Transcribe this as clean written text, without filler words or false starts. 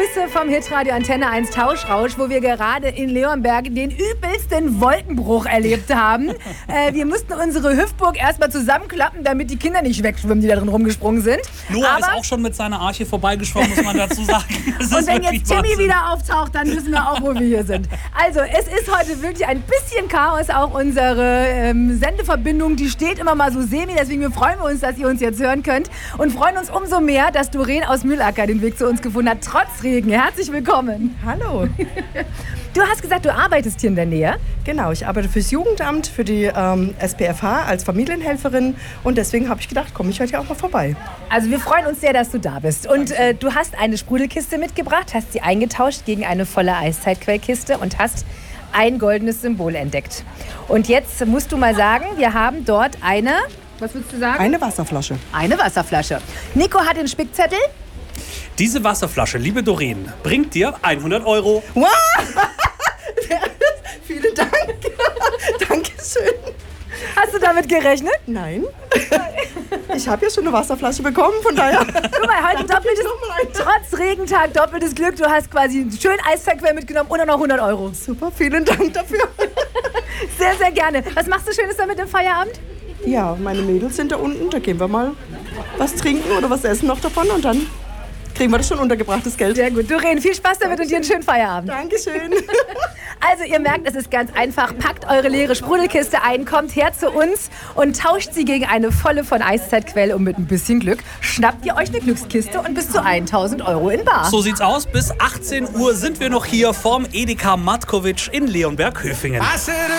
Grüße vom Hitradio Antenne 1 Tauschrausch, wo wir gerade in Leonberg den übelsten Wolkenbruch erlebt haben. Wir mussten unsere Hüftburg erstmal zusammenklappen, damit die Kinder nicht wegschwimmen, die da drin rumgesprungen sind. Noah ist auch schon mit seiner Arche vorbeigeschwommen, muss man dazu sagen. Und wenn jetzt Timmy wieder auftaucht, dann wissen wir auch, wo wir hier sind. Also, es ist heute wirklich ein bisschen Chaos. Auch unsere Sendeverbindung, die steht immer mal so semi. Deswegen freuen wir uns, dass ihr uns jetzt hören könnt. Und freuen uns umso mehr, dass Doreen aus Mühlacker den Weg zu uns gefunden hat, trotz Regen. Herzlich willkommen. Hallo. Du hast gesagt, du arbeitest hier in der Nähe. Genau, ich arbeite fürs Jugendamt, für die SPFH als Familienhelferin. Und deswegen habe ich gedacht, komme ich heute ja auch mal vorbei. Also wir freuen uns sehr, dass du da bist. Und du hast eine Sprudelkiste mitgebracht, hast sie eingetauscht gegen eine volle Eiszeitquellkiste und hast ein goldenes Symbol entdeckt. Und jetzt musst du mal sagen, wir haben dort eine, was würdest du sagen? Eine Wasserflasche. Eine Wasserflasche. Nico hat den Spickzettel. Diese Wasserflasche, liebe Doreen, bringt dir 100 Euro. Wow! Vielen Dank. Dankeschön. Hast du damit gerechnet? Nein. Ich habe ja schon eine Wasserflasche bekommen, von daher. Guck mal, heute trotz Regentag doppeltes Glück. Du hast quasi schön Eiszeitquell mitgenommen und dann noch 100 Euro. Super, vielen Dank dafür. Sehr, sehr gerne. Was machst du Schönes damit im Feierabend? Ja, meine Mädels sind da unten. Da gehen wir mal was trinken oder was essen noch davon und dann kriegen wir das schon untergebrachtes Geld. Sehr gut. Doreen, viel Spaß damit und dir einen schönen Feierabend. Dankeschön. Also ihr merkt, es ist ganz einfach. Packt eure leere Sprudelkiste ein, kommt her zu uns und tauscht sie gegen eine volle von Eiszeitquell. Und mit ein bisschen Glück schnappt ihr euch eine Glückskiste und bis zu 1000 Euro in bar. So sieht's aus. Bis 18 Uhr sind wir noch hier vorm Edeka Matkovic in Leonberg-Höfingen.